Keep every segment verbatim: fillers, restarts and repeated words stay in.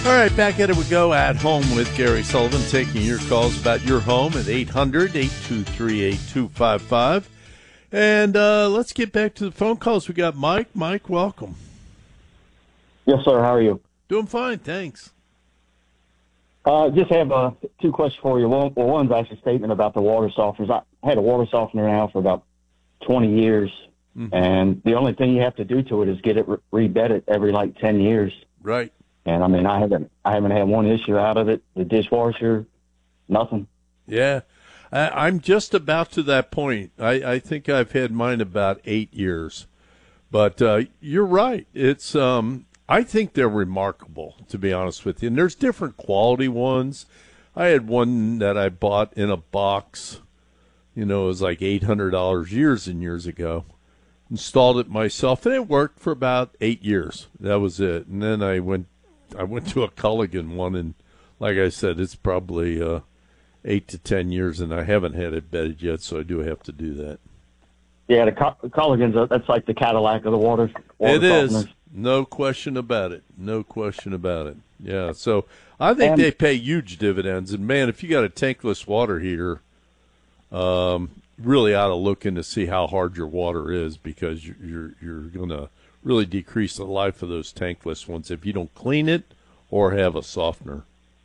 All right, back at it we go at home with Gary Sullivan, taking your calls about your home at eight hundred, eight two three, eight two five five. And uh, let's get back to the phone calls. We got Mike. Mike, welcome. Yes, sir. How are you? Doing fine, thanks. Uh, just have uh, two questions for you. One, well, one's actually a statement about the water softeners. I had a water softener now for about twenty years, mm-hmm. and the only thing you have to do to it is get it re- rebedded every like ten years. Right. And I mean, I haven't, I haven't had one issue out of it. The dishwasher, nothing. Yeah, I, I'm just about to that point. I, I think I've had mine about eight years, but uh, you're right. It's, um, I think they're remarkable, to be honest with you. And there's different quality ones. I had one that I bought in a box. You know, it was like eight hundred dollars years and years ago. Installed it myself, and it worked for about eight years. That was it. And then I went. I went to a Culligan one, and like I said, it's probably uh, eight to ten years, and I haven't had it bedded yet, so I do have to do that. Yeah, the Culligan's, that's like the Cadillac of the water. water it is. No question about it. No question about it. Yeah, so I think and, they pay huge dividends. And, man, if you got a tankless water heater, um, really ought to look in to see how hard your water is, because you're, you're, you're going to really decrease the life of those tankless ones if you don't clean it or have a softener.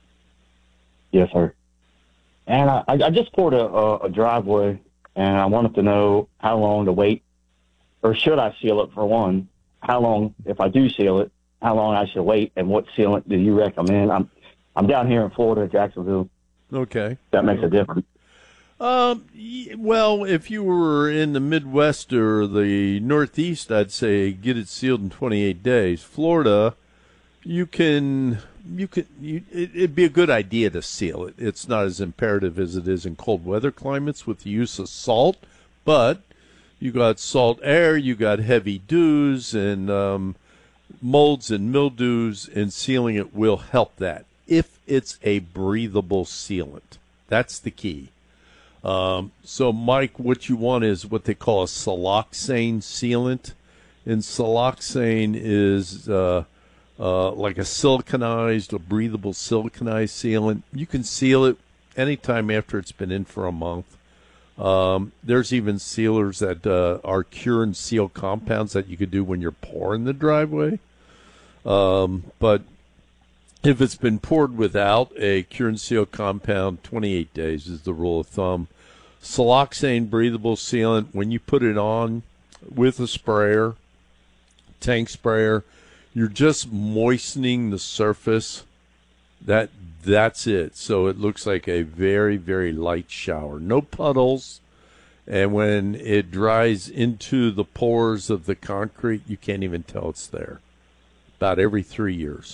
Yes, sir. And I, I just poured a, a, a driveway, and I wanted to know how long to wait, or should I seal it for one? How long, if I do seal it, how long I should wait, and what sealant do you recommend? I'm I'm down here in Florida, Jacksonville. Okay. That makes a difference. Um, well, if you were in the Midwest or the Northeast, I'd say get it sealed in twenty-eight days. Florida, you can, you can, you, it, it'd be a good idea to seal it. It's not as imperative as it is in cold weather climates with the use of salt, but you got salt air, you got heavy dews and um, molds and mildews, and sealing it will help that if it's a breathable sealant. That's the key. Um, so, Mike, what you want is what they call a siloxane sealant. And siloxane is uh, uh, like a siliconized, a breathable siliconized sealant. You can seal it anytime after it's been in for a month. Um, there's even sealers that uh, are cure and seal compounds that you could do when you're pouring the driveway. Um, but if it's been poured without a cure and seal compound, twenty-eight days is the rule of thumb. Siloxane breathable sealant, when you put it on with a sprayer, tank sprayer, you're just moistening the surface. That that's it. So it looks like a very, very light shower. No puddles. And when it dries into the pores of the concrete, you can't even tell it's there. About every three years.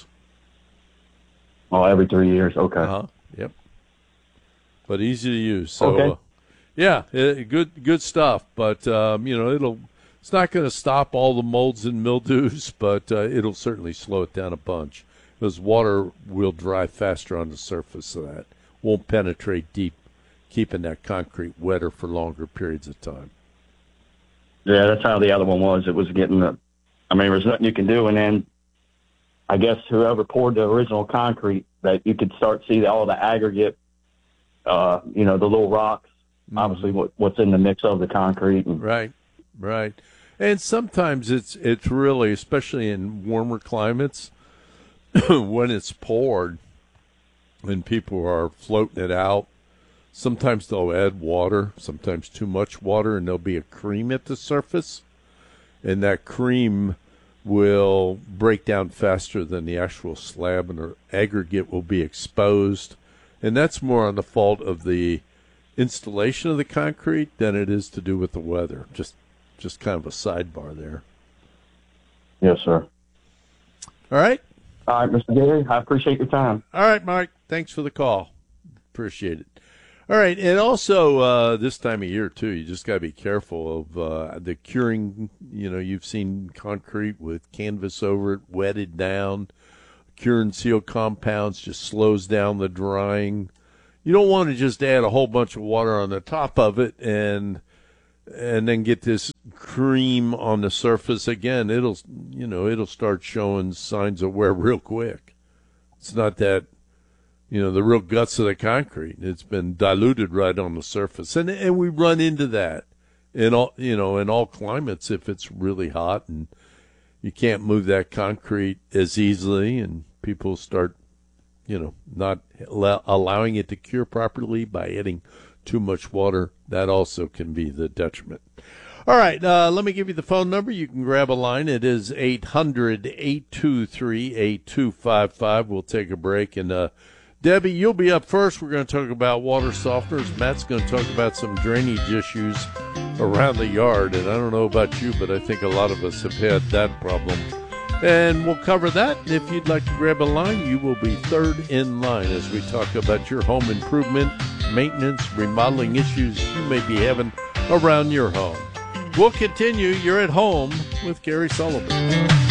Oh, every three years. Okay. Uh-huh. Yep. But easy to use. So, okay. uh, yeah, it, good good stuff. But um, you know, it'll it's not going to stop all the molds and mildews, but uh, it'll certainly slow it down a bunch, because water will dry faster on the surface of that. Won't penetrate deep, keeping that concrete wetter for longer periods of time. Yeah, that's how the other one was. It was getting the. I mean, there's nothing you can do, and then I guess whoever poured the original concrete, that you could start see all the aggregate, uh, you know, the little rocks, mm-hmm. obviously what, what's in the mix of the concrete. And, right, right. And sometimes it's it's really, especially in warmer climates, when it's poured and people are floating it out, sometimes they'll add water, sometimes too much water, and there'll be a cream at the surface, and that cream will break down faster than the actual slab, and the aggregate will be exposed. And that's more on the fault of the installation of the concrete than it is to do with the weather. Just just kind of a sidebar there. Yes, sir. All right. All right, Mister Gary, I appreciate your time. All right, Mike. Thanks for the call. Appreciate it. All right, and also uh, this time of year, too, you just got to be careful of uh, the curing. You know, you've seen concrete with canvas over it, wetted down. Cure and seal compounds just slows down the drying. You don't want to just add a whole bunch of water on the top of it and and then get this cream on the surface again. It'll, you know, it'll start showing signs of wear real quick. It's not that, you know, the real guts of the concrete. It's been diluted right on the surface. And and we run into that in all, you know, in all climates if it's really hot and you can't move that concrete as easily and people start, you know, not allow, allowing it to cure properly by adding too much water. That also can be the detriment. All right, uh, let me give you the phone number. You can grab a line. It is eight hundred, eight two three, eight two five five. We'll take a break. And uh, Debbie, you'll be up first. We're going to talk about water softeners. Matt's going to talk about some drainage issues around the yard. And I don't know about you, but I think a lot of us have had that problem. And we'll cover that. And if you'd like to grab a line, you will be third in line as we talk about your home improvement, maintenance, remodeling issues you may be having around your home. We'll continue. You're at home with Gary Sullivan.